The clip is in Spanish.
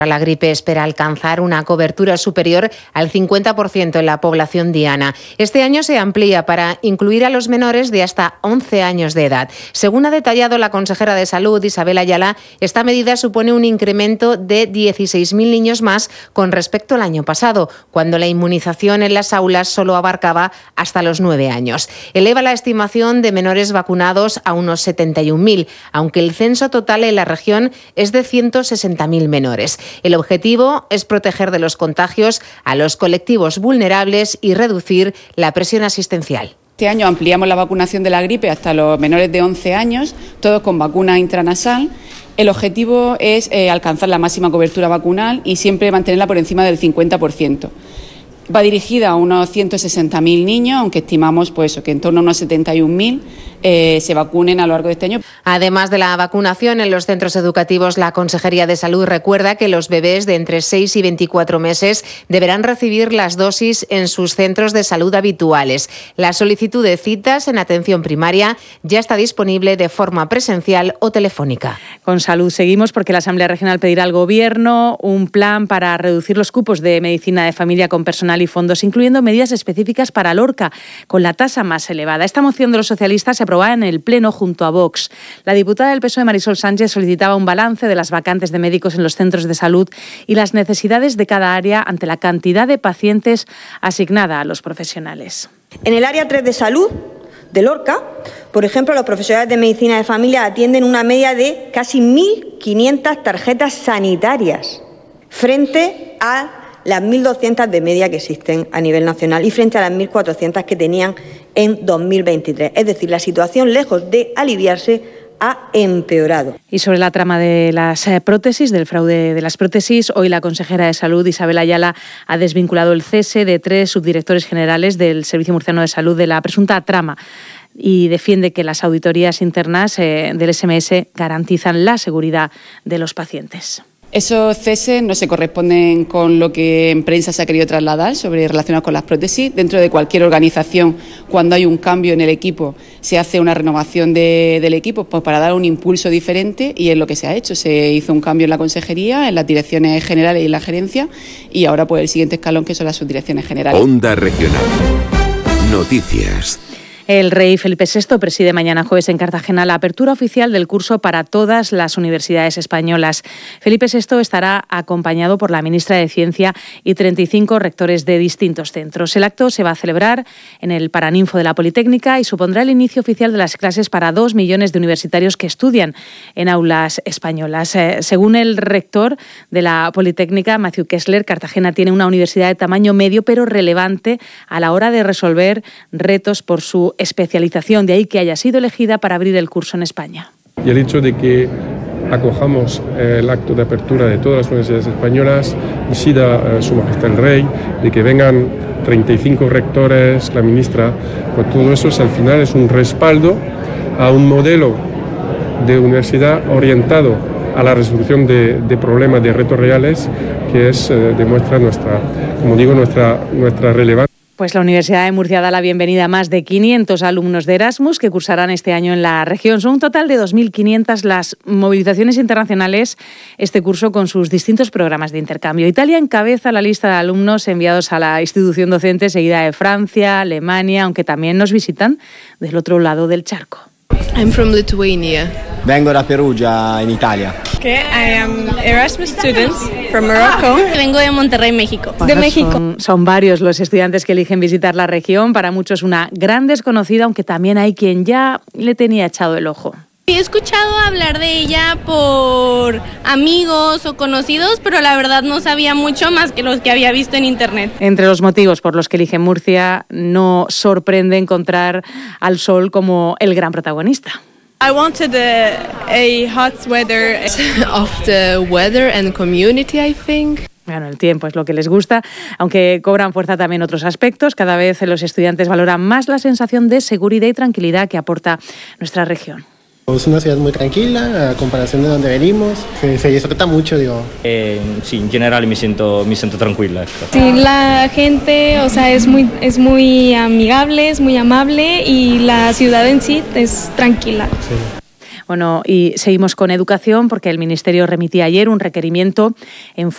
La gripe espera alcanzar una cobertura superior al 50% en la población diana. Este año se amplía para incluir a los menores de hasta 11 años de edad. Según ha detallado la consejera de Salud, Isabel Ayala, esta medida supone un incremento de 16.000 niños más con respecto al año pasado, cuando la inmunización en las aulas solo abarcaba hasta los 9 años. Eleva la estimación de menores vacunados a unos 71.000, aunque el censo total en la región es de 160.000 menores. El objetivo es proteger de los contagios a los colectivos vulnerables y reducir la presión asistencial. Este año ampliamos la vacunación de la gripe hasta los menores de 11 años, todos con vacuna intranasal. El objetivo es alcanzar la máxima cobertura vacunal y siempre mantenerla por encima del 50%. Va dirigida a unos 160.000 niños, aunque estimamos que en torno a unos 71.000 se vacunen a lo largo de este año. Además de la vacunación en los centros educativos, la Consejería de Salud recuerda que los bebés de entre 6 y 24 meses deberán recibir las dosis en sus centros de salud habituales. La solicitud de citas en atención primaria ya está disponible de forma presencial o telefónica. Con salud seguimos porque la Asamblea Regional pedirá al Gobierno un plan para reducir los cupos de medicina de familia con personal y fondos, incluyendo medidas específicas para Lorca, con la tasa más elevada. Esta moción de los socialistas se aprobaba en el Pleno junto a Vox. La diputada del PSOE, Marisol Sánchez, solicitaba un balance de las vacantes de médicos en los centros de salud y las necesidades de cada área ante la cantidad de pacientes asignada a los profesionales. En el área 3 de salud de Lorca, por ejemplo, los profesionales de medicina de familia atienden una media de casi 1.500 tarjetas sanitarias frente a las 1.200 de media que existen a nivel nacional y frente a las 1.400 que tenían en 2023. Es decir, la situación, lejos de aliviarse, ha empeorado. Y sobre la trama de las prótesis, del fraude de las prótesis, hoy la consejera de Salud, Isabel Ayala, ha desvinculado el cese de 3 subdirectores generales del Servicio Murciano de Salud de la presunta trama y defiende que las auditorías internas del SMS garantizan la seguridad de los pacientes. Esos ceses no se corresponden con lo que en prensa se ha querido trasladar relacionado con las prótesis. Dentro de cualquier organización, cuando hay un cambio en el equipo, se hace una renovación del equipo para dar un impulso diferente y es lo que se ha hecho. Se hizo un cambio en la consejería, en las direcciones generales y en la gerencia y ahora el siguiente escalón que son las subdirecciones generales. Onda Regional. Noticias. El rey Felipe VI preside mañana jueves en Cartagena la apertura oficial del curso para todas las universidades españolas. Felipe VI estará acompañado por la ministra de Ciencia y 35 rectores de distintos centros. El acto se va a celebrar en el Paraninfo de la Politécnica y supondrá el inicio oficial de las clases para 2 millones de universitarios que estudian en aulas españolas. Según el rector de la Politécnica, Matthew Kessler, Cartagena tiene una universidad de tamaño medio pero relevante a la hora de resolver retos por su especialización, de ahí que haya sido elegida para abrir el curso en España. Y el hecho de que acojamos el acto de apertura de todas las universidades españolas, decida Su Majestad el Rey, de que vengan 35 rectores, la ministra, pues todo eso al final es un respaldo a un modelo de universidad orientado a la resolución de problemas, de retos reales, que demuestra nuestra relevancia. Pues la Universidad de Murcia da la bienvenida a más de 500 alumnos de Erasmus que cursarán este año en la región. Son un total de 2.500 las movilizaciones internacionales este curso con sus distintos programas de intercambio. Italia encabeza la lista de alumnos enviados a la institución docente, seguida de Francia, Alemania, aunque también nos visitan del otro lado del charco. I'm from Lithuania. Vengo da Perugia, en Italia. I am Erasmus student from Morocco. Vengo de Monterrey, México. Bueno, de México. Son varios los estudiantes que eligen visitar la región. Para muchos una gran desconocida, aunque también hay quien ya le tenía echado el ojo. He escuchado hablar de ella por amigos o conocidos, pero la verdad no sabía mucho más que los que había visto en internet. Entre los motivos por los que eligen Murcia, no sorprende encontrar al sol como el gran protagonista. I wanted a hot weather. Of the weather and community, I think. Bueno, el tiempo es lo que les gusta, aunque cobran fuerza también otros aspectos. Cada vez los estudiantes valoran más la sensación de seguridad y tranquilidad que aporta nuestra región. Es una ciudad muy tranquila a comparación de donde venimos. Se disfruta mucho, digo. Sí, en general me siento tranquila. Sí, la gente, es muy amigable, es muy amable y la ciudad en sí es tranquila. Sí. Bueno, y seguimos con educación porque el Ministerio remitía ayer un requerimiento en